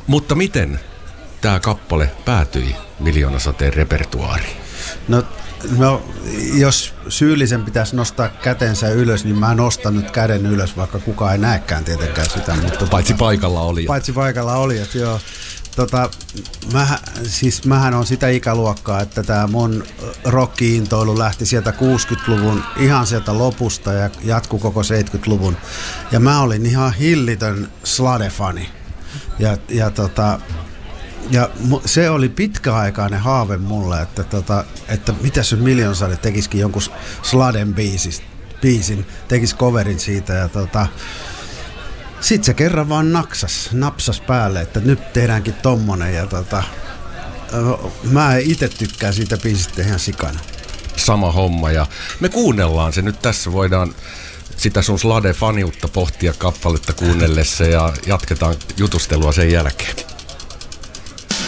Mutta miten tämä kappale päätyi Miljoonasateen repertuaariin? No, jos syyllisen pitäisi nostaa kätensä ylös, niin mä nostan nyt käden ylös, vaikka kukaan ei näekään tietenkään sitä. Mutta paitsi paikalla oli. Paitsi paikalla oli, että joo. Mähän on sitä ikäluokkaa, että tämä mun rock-intoilu lähti sieltä 60-luvun, ihan sieltä lopusta ja jatkui koko 70-luvun. Ja mä olin ihan hillitön Slade-fani. Ja se oli pitkäaikainen haave mulle, että mitäs jos Miljoonasadे tekisikin jonkun Sladen biisin, tekisi coverin siitä ja sit se kerran vaan napsas päälle, että nyt tehdäänkin tommonen ja mä itse tykkään siitä biisistä ihan sikana. Sama homma ja me kuunnellaan se nyt tässä, voidaan sitä sun Slade-faniutta pohtia kappaletta kuunnellessa ja jatketaan jutustelua sen jälkeen.